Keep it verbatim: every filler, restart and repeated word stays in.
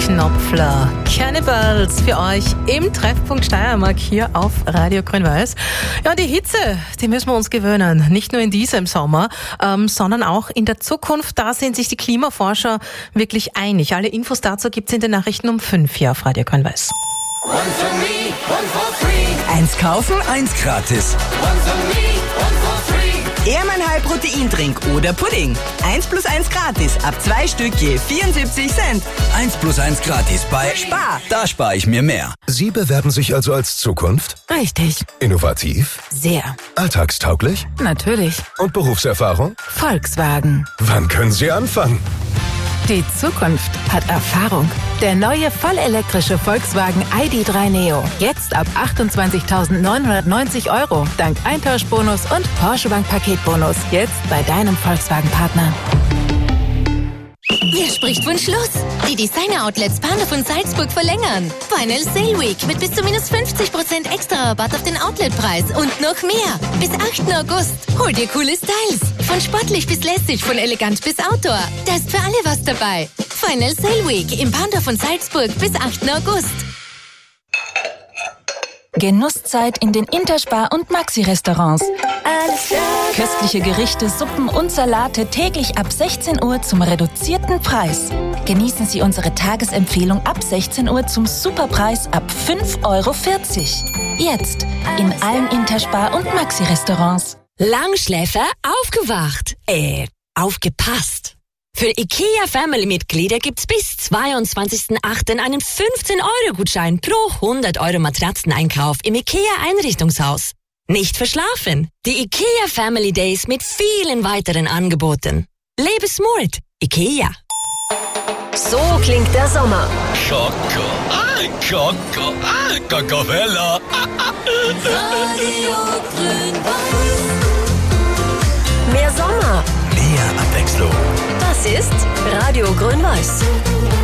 Knopfler, Cannibals für euch im Treffpunkt Steiermark hier auf Radio Grün-Weiß. Ja, und die Hitze, die müssen wir uns gewöhnen. Nicht nur in diesem Sommer, ähm, sondern auch in der Zukunft. Da sind sich die Klimaforscher wirklich einig. Alle Infos dazu gibt's in den Nachrichten um fünf hier auf Radio Grün-Weiß. One for me, one for free. Eins kaufen, eins gratis. One for me, one for free. Ehrmann Proteindrink oder Pudding. Eins plus eins gratis. Ab zwei Stück je vierundsiebzig Cent. Eins plus eins gratis bei Spar. Da spare ich mir mehr. Sie bewerben sich also als Zukunft? Richtig. Innovativ? Sehr. Alltagstauglich? Natürlich. Und Berufserfahrung? Volkswagen. Wann können Sie anfangen? Die Zukunft hat Erfahrung. Der neue vollelektrische Volkswagen I D drei Neo. Jetzt ab achtundzwanzigtausendneunhundertneunzig Euro. Dank Eintauschbonus und Porsche Bank Paketbonus. Jetzt bei deinem Volkswagen-Partner. Wer spricht von Schluss? Die Designer-Outlets Panda von Salzburg verlängern. Final Sale Week mit bis zu minus fünfzig Prozent extra Rabatt auf den Outletpreis und noch mehr. Bis achten August. Hol dir coole Styles. Von sportlich bis lässig, von elegant bis Outdoor. Da ist für alle was dabei. Final Sale Week im Panda von Salzburg bis achten August. Genusszeit in den Interspar- und Maxi-Restaurants. Köstliche Gerichte, Suppen und Salate täglich ab sechzehn Uhr zum reduzierten Preis. Genießen Sie unsere Tagesempfehlung ab sechzehn Uhr zum Superpreis ab fünf Euro vierzig. Jetzt in allen Interspar- und Maxi-Restaurants. Langschläfer aufgewacht. Äh, aufgepasst. Für IKEA Family-Mitglieder gibt's bis zweiundzwanzigsten achten einen fünfzehn Euro Gutschein pro hundert Euro Matratzeneinkauf im IKEA Einrichtungshaus. Nicht verschlafen. Die IKEA Family Days mit vielen weiteren Angeboten. Lebe smart. IKEA. So klingt der Sommer. Schoko, ah, Schoko, ah, Cocovella. Radio Grün-Weiß. Mehr Sommer. Mehr Abwechslung. Das ist Radio Grün-Weiß.